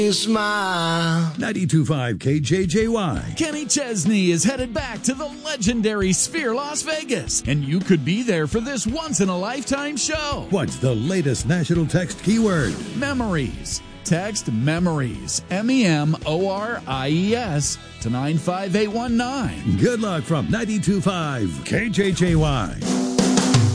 Smile. 92.5 KJJY. Kenny Chesney is headed back to the legendary Sphere Las Vegas, and you could be there for this once-in-a-lifetime show. What's the latest national text keyword? Memories. Text MEMORIES, MEMORIES, to 95819. Good luck from 92.5 KJJY.